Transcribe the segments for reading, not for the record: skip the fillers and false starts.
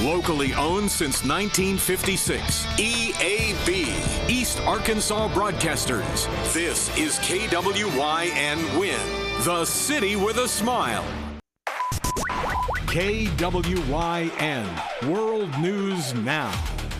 Locally owned since 1956. EAB, East Arkansas Broadcasters. This is KWYN Win, the city with a smile. KWYN, World News Now.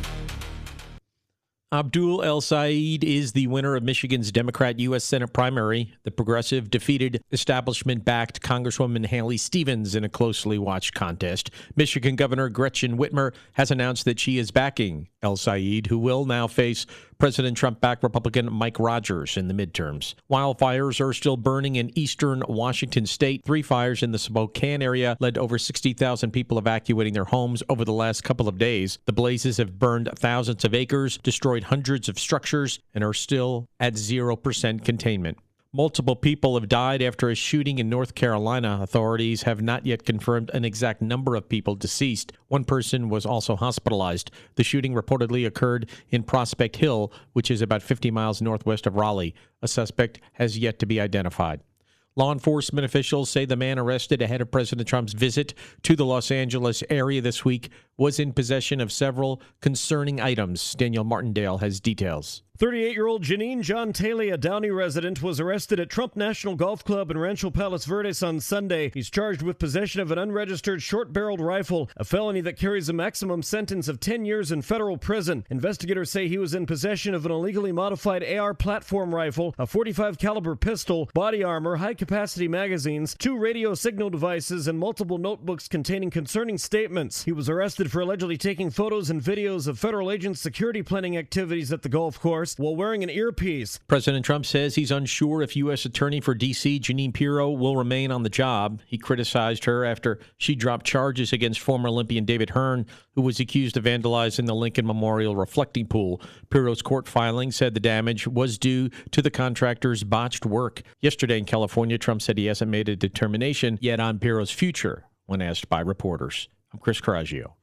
Abdul El-Sayed is the winner of Michigan's Democrat U.S. Senate primary. The progressive defeated establishment-backed Congresswoman Haley Stevens in a closely watched contest. Michigan Governor Gretchen Whitmer has announced that she is backing El-Sayed, who will now face President Trump-backed Republican Mike Rogers in the midterms. Wildfires are still burning in eastern Washington state. 3 fires in the Spokane area led to over 60,000 people evacuating their homes over the last couple of days. The blazes have burned thousands of acres, destroyed hundreds of structures, and are still at 0% containment. Multiple people have died after a shooting in North Carolina. Authorities have not yet confirmed an exact number of people deceased. One person was also hospitalized. The shooting reportedly occurred in Prospect Hill, which is about 50 miles northwest of Raleigh. A suspect has yet to be identified. Law enforcement officials say the man arrested ahead of President Trump's visit to the Los Angeles area this week was in possession of several concerning items. Daniel Martindale has details. 38-year-old Janine John Taylor, a Downey resident, was arrested at Trump National Golf Club in Rancho Palos Verdes on Sunday. He's charged with possession of an unregistered short-barreled rifle, a felony that carries a maximum sentence of 10 years in federal prison. Investigators say he was in possession of an illegally modified AR platform rifle, a .45 caliber pistol, body armor, high-capacity magazines, 2 radio signal devices, and multiple notebooks containing concerning statements. He was arrested for allegedly taking photos and videos of federal agents' security planning activities at the golf course while wearing an earpiece. President Trump says he's unsure if U.S. Attorney for D.C. Jeanine Pirro will remain on the job. He criticized her after she dropped charges against former Olympian David Hearn, who was accused of vandalizing the Lincoln Memorial reflecting pool. Pirro's court filing said the damage was due to the contractor's botched work. Yesterday in California, Trump said he hasn't made a determination yet on Pirro's future when asked by reporters. I'm Chris Coraggio.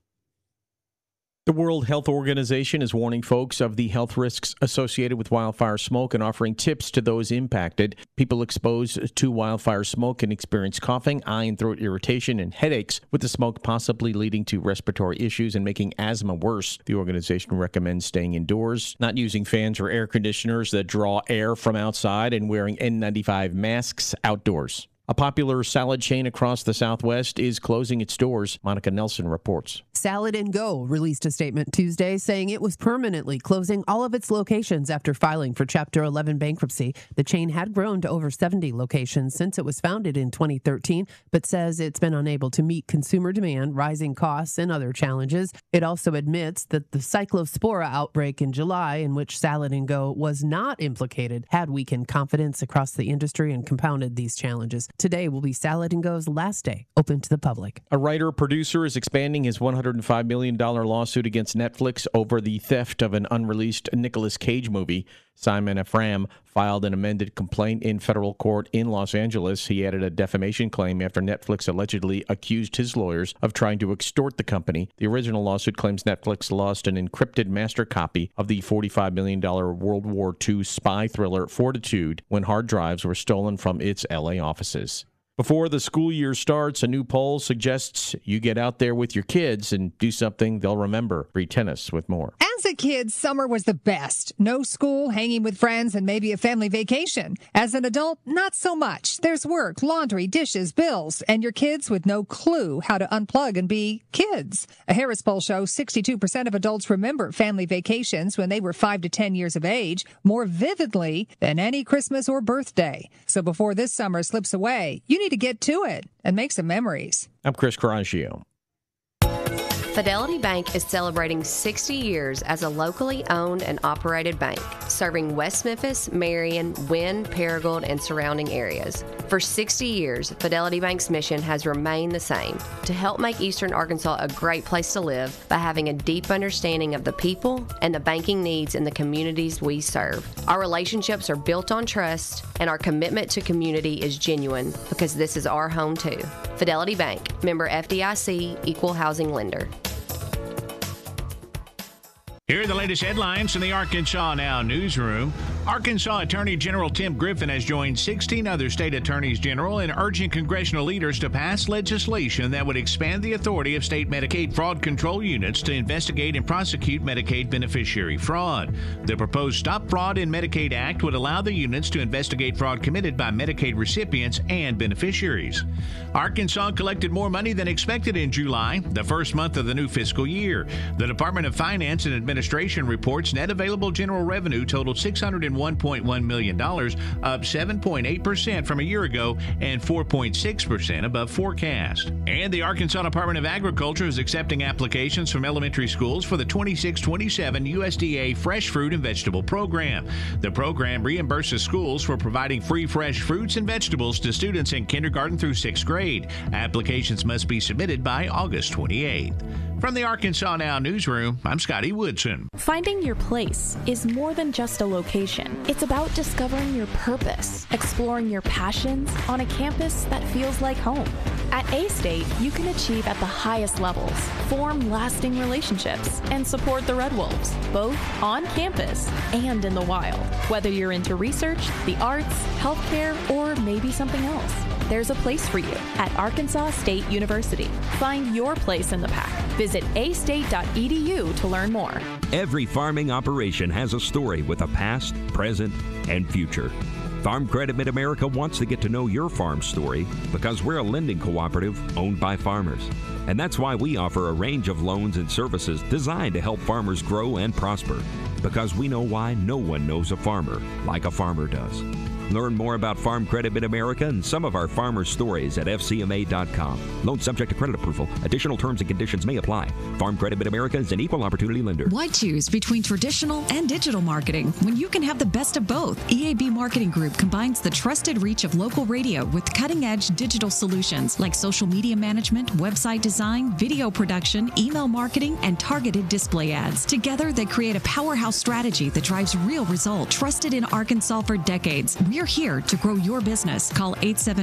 The World Health Organization is warning folks of the health risks associated with wildfire smoke and offering tips to those impacted. People exposed to wildfire smoke can experience coughing, eye and throat irritation, and headaches, with the smoke possibly leading to respiratory issues and making asthma worse. The organization recommends staying indoors, not using fans or air conditioners that draw air from outside, and wearing N95 masks outdoors. A popular salad chain across the Southwest is closing its doors. Monica Nelson reports. Salad and Go released a statement Tuesday saying it was permanently closing all of its locations after filing for Chapter 11 bankruptcy. The chain had grown to over 70 locations since it was founded in 2013, but says it's been unable to meet consumer demand, rising costs, and other challenges. It also admits that the Cyclospora outbreak in July, in which Salad and Go was not implicated, had weakened confidence across the industry and compounded these challenges. Today will be Salad and Go's last day open to the public. A writer-producer is expanding his $105 million lawsuit against Netflix over the theft of an unreleased Nicolas Cage movie. Simon Ephraim filed an amended complaint in federal court in Los Angeles. He added a defamation claim after Netflix allegedly accused his lawyers of trying to extort the company. The original lawsuit claims Netflix lost an encrypted master copy of the $45 million World War II spy thriller Fortitude when hard drives were stolen from its LA offices. Before the school year starts, a new poll suggests you get out there with your kids and do something they'll remember. Bree Tennis with more. As a kid, summer was the best. No school, hanging with friends, and maybe a family vacation. As an adult, not so much. There's work, laundry, dishes, bills, and your kids with no clue how to unplug and be kids. A Harris poll shows 62% of adults remember family vacations when they were 5 to 10 years of age more vividly than any Christmas or birthday. So before this summer slips away, you need to get to it and make some memories. I'm Chris Coraggio. Fidelity Bank is celebrating 60 years as a locally owned and operated bank, serving West Memphis, Marion, Wynn, Paragould, and surrounding areas. For 60 years, Fidelity Bank's mission has remained the same, to help make Eastern Arkansas a great place to live by having a deep understanding of the people and the banking needs in the communities we serve. Our relationships are built on trust, and our commitment to community is genuine because this is our home too. Fidelity Bank, member FDIC, equal housing lender. Here are the latest headlines from the Arkansas Now newsroom. Arkansas Attorney General Tim Griffin has joined 16 other state attorneys general in urging congressional leaders to pass legislation that would expand the authority of state Medicaid fraud control units to investigate and prosecute Medicaid beneficiary fraud. The proposed Stop Fraud in Medicaid Act would allow the units to investigate fraud committed by Medicaid recipients and beneficiaries. Arkansas collected more money than expected in July, the first month of the new fiscal year. The Department of Finance and Administration reports net available general revenue totaled $601.1 million, up 7.8% from a year ago and 4.6% above forecast. And the Arkansas Department of Agriculture is accepting applications from elementary schools for the 26-27 USDA Fresh Fruit and Vegetable Program. The program reimburses schools for providing free fresh fruits and vegetables to students in kindergarten through 6th grade. Applications must be submitted by August 28th. From the Arkansas Now newsroom, I'm Scotty Woodson. Finding your place is more than just a location. It's about discovering your purpose, exploring your passions on a campus that feels like home. At A-State, you can achieve at the highest levels, form lasting relationships, and support the Red Wolves, both on campus and in the wild. Whether you're into research, the arts, healthcare, or maybe something else, there's a place for you at Arkansas State University. Find your place in the pack. Visit astate.edu to learn more. Every farming operation has a story with a past, present, and future. Farm Credit Mid-America wants to get to know your farm story because we're a lending cooperative owned by farmers. And that's why we offer a range of loans and services designed to help farmers grow and prosper. Because we know why no one knows a farmer like a farmer does. Learn more about Farm Credit Mid-America and some of our farmer stories at FCMA.com. Loan subject to credit approval. Additional terms and conditions may apply. Farm Credit Mid-America is an equal opportunity lender. Why choose between traditional and digital marketing when you can have the best of both? EAB Marketing Group combines the trusted reach of local radio with cutting-edge digital solutions like social media management, website design, video production, email marketing, and targeted display ads. Together, they create a powerhouse strategy that drives real results. Trusted in Arkansas for decades, we're here to grow your business. Call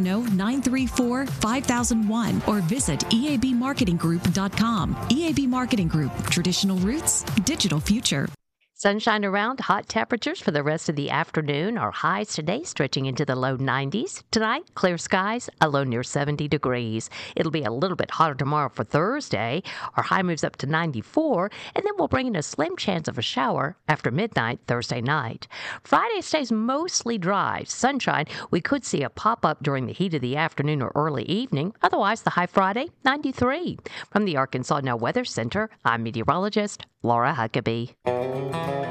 870-934-5001 or visit eabmarketinggroup.com. EAB Marketing Group, traditional roots, digital future. Sunshine around, hot temperatures for the rest of the afternoon. Our highs today stretching into the low 90s. Tonight, clear skies, a low near 70 degrees. It'll be a little bit hotter tomorrow for Thursday. Our high moves up to 94, and then we'll bring in a slim chance of a shower after midnight Thursday night. Friday stays mostly dry. Sunshine, we could see a pop-up during the heat of the afternoon or early evening. Otherwise, the high Friday, 93. From the Arkansas Now Weather Center, I'm meteorologist Laura Huckabee.